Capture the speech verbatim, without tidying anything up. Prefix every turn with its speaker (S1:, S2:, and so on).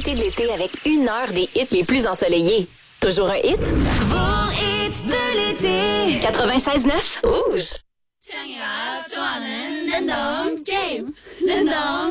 S1: profiter de l'été avec une heure des hits les plus ensoleillés. Toujours un hit?
S2: Vos hits de l'été.
S1: quatre-vingt-seize neuf Rouge.
S2: 창이가 좋아하는 랜덤 게임. 랜덤